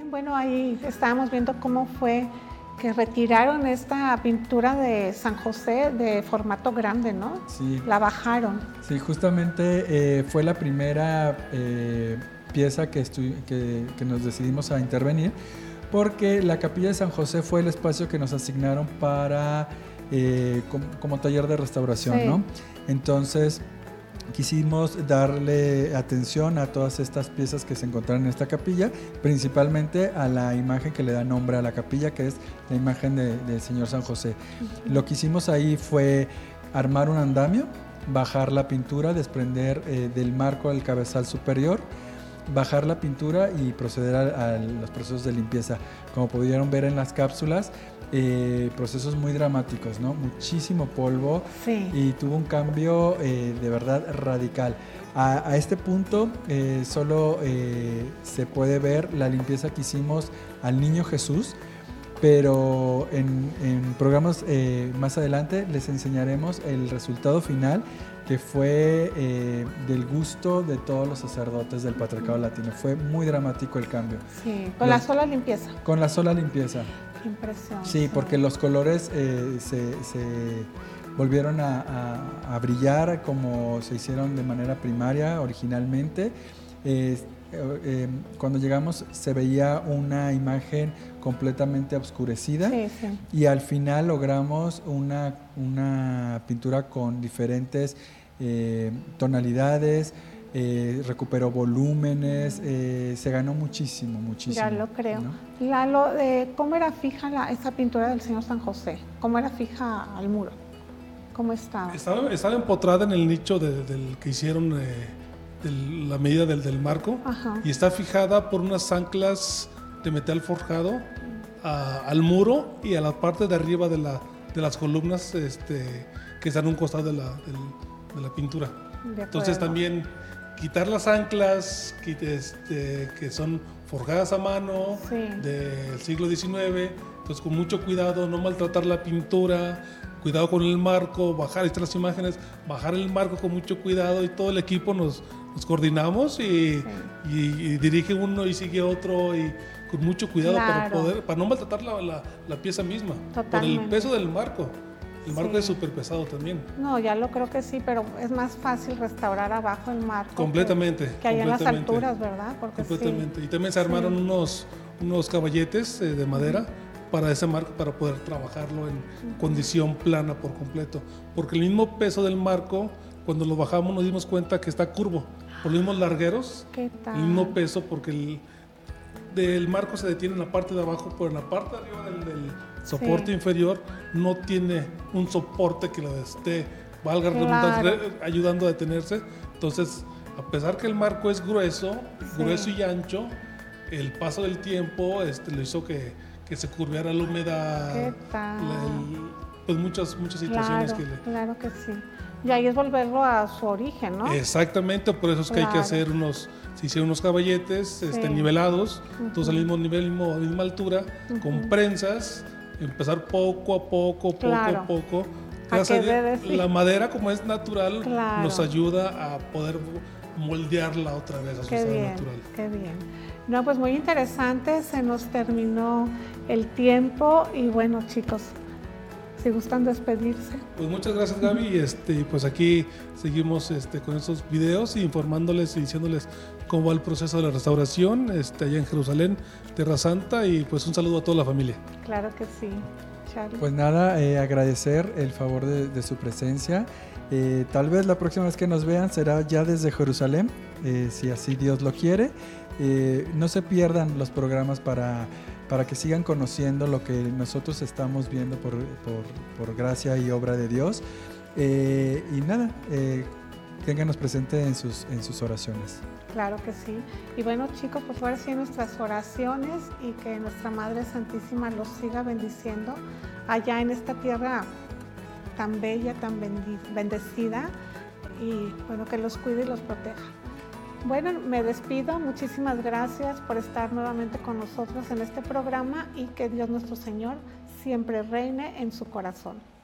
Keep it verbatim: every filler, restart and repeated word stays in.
bueno, ahí estábamos viendo cómo fue que retiraron esta pintura de San José de formato grande, ¿no? Sí. La bajaron. Sí, justamente eh, fue la primera eh, pieza que, que, que nos decidimos a intervenir, porque la capilla de San José fue el espacio que nos asignaron para eh, como, como taller de restauración, sí. ¿no? Entonces quisimos darle atención a todas estas piezas que se encontraron en esta capilla, principalmente a la imagen que le da nombre a la capilla, que es la imagen del de Señor San José. Uh-huh. Lo que hicimos ahí fue armar un andamio, bajar la pintura, desprender eh, del marco del cabezal superior, bajar la pintura y proceder a, a los procesos de limpieza. Como pudieron ver en las cápsulas, eh, procesos muy dramáticos, ¿no? Muchísimo polvo, sí. Y tuvo un cambio eh, de verdad radical. A, a este punto eh, solo eh, se puede ver la limpieza que hicimos al Niño Jesús, pero en, en programas eh, más adelante les enseñaremos el resultado final, que fue eh, del gusto de todos los sacerdotes del Patriarcado Latino. Fue muy dramático el cambio. Sí, con los, la sola limpieza. Con la sola limpieza. Impresión. Sí, porque los colores eh, se, se volvieron a, a, a brillar como se hicieron de manera primaria originalmente. Eh, eh, cuando llegamos se veía una imagen completamente oscurecida, sí, sí. Y al final logramos una, una pintura con diferentes eh, tonalidades, eh, recuperó volúmenes, eh, se ganó muchísimo, muchísimo. Ya lo creo. ¿No? Lalo, eh, ¿cómo era fija la, esa pintura del Señor San José? ¿Cómo era fija al muro? ¿Cómo estaba? Estaba, estaba empotrada en el nicho de, del que hicieron eh, de la medida del, del marco. Ajá. Y está fijada por unas anclas de metal forjado a, al muro y a la parte de arriba de, la, de las columnas este, que están a un costado de la, del, de la pintura. Entonces también quitar las anclas que, este, que son forjadas a mano, sí. Del siglo diecinueve, entonces con mucho cuidado, no maltratar la pintura, cuidado con el marco, bajar estas imágenes, bajar el marco con mucho cuidado, y todo el equipo nos, nos coordinamos y, sí. y, y dirige uno y sigue otro, y con mucho cuidado, claro. para, poder, para no maltratar la, la, la pieza misma, totalmente. Por el peso del marco. El marco sí. Es súper pesado también. No, ya lo creo que sí, pero es más fácil restaurar abajo el marco. Completamente. Que, que allá en las alturas, ¿verdad? Porque completamente. Sí. Y también se armaron sí. unos, unos caballetes eh, de madera uh-huh. para ese marco, para poder trabajarlo en uh-huh. condición plana por completo. Porque el mismo peso del marco, cuando lo bajamos nos dimos cuenta que está curvo. Por los mismos largueros, ¿qué tal? El mismo peso, porque el del marco se detiene en la parte de abajo, pero en la parte de arriba del, del soporte sí. inferior no tiene un soporte que lo esté, valga claro. ayudando a detenerse. Entonces, a pesar que el marco es grueso, sí. grueso y ancho, el paso del tiempo este, lo hizo que, que se curveara la humedad. ¿Qué tal? La, el, pues muchas, muchas situaciones claro, que le... Claro que sí. Y ahí es volverlo a su origen, ¿no? Exactamente, por eso es que claro. hay que hacer unos, se hicieron unos caballetes sí. este, nivelados, uh-huh. todos al mismo nivel, mismo, misma altura, uh-huh. con prensas, empezar poco a poco, poco claro. a poco. ¿A qué debe, la sí. madera, como es natural, claro. nos ayuda a poder moldearla otra vez a su qué estado bien, natural. Qué bien. No, pues muy interesante, se nos terminó el tiempo y bueno, chicos, si gustan despedirse. Pues muchas gracias, Gaby, y este, pues aquí seguimos este, con estos videos y informándoles y diciéndoles cómo va el proceso de la restauración este, allá en Jerusalén, Tierra Santa, y pues un saludo a toda la familia. Claro que sí, Charlie. Pues nada, eh, agradecer el favor de, de su presencia. Eh, tal vez la próxima vez que nos vean será ya desde Jerusalén, eh, si así Dios lo quiere. Eh, no se pierdan los programas para, para que sigan conociendo lo que nosotros estamos viendo por, por, por gracia y obra de Dios. Eh, y nada, eh, ténganos presente en sus, en sus oraciones. Claro que sí. Y bueno, chicos, por favor, sí, nuestras oraciones y que nuestra Madre Santísima los siga bendiciendo allá en esta tierra tan bella, tan bendecida, y bueno, que los cuide y los proteja. Bueno, me despido. Muchísimas gracias por estar nuevamente con nosotros en este programa y que Dios nuestro Señor siempre reine en su corazón.